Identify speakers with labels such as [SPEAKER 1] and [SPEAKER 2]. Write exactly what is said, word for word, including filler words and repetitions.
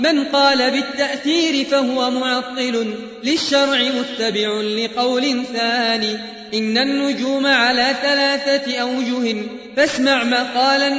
[SPEAKER 1] من قال بالتأثير فهو معطل للشرع متبع لقول ثاني. إن النجوم على ثلاثة أوجه فاسمع مقالا